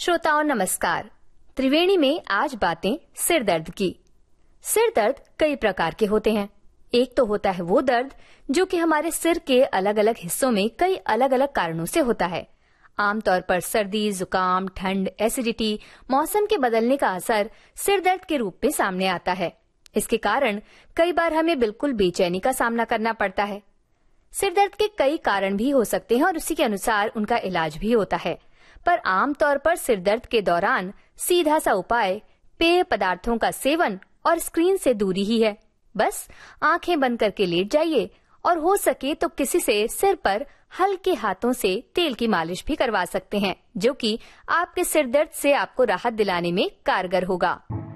श्रोताओं नमस्कार। त्रिवेणी में आज बातें सिर दर्द की। सिर दर्द कई प्रकार के होते हैं। एक तो होता है वो दर्द जो कि हमारे सिर के अलग अलग हिस्सों में कई अलग अलग कारणों से होता है। आमतौर पर सर्दी, जुकाम, ठंड, एसिडिटी, मौसम के बदलने का असर सिर दर्द के रूप में सामने आता है। इसके कारण कई बार हमें बिल्कुल बेचैनी का सामना करना पड़ता है। सिर दर्द के कई कारण भी हो सकते हैं और उसी के अनुसार उनका इलाज भी होता है, पर आमतौर पर सिर दर्द के दौरान सीधा सा उपाय पेय पदार्थों का सेवन और स्क्रीन से दूरी ही है। बस आंखें बंद करके लेट जाइए और हो सके तो किसी से सिर पर हल्के हाथों से तेल की मालिश भी करवा सकते हैं, जो कि आपके सिर दर्द से आपको राहत दिलाने में कारगर होगा।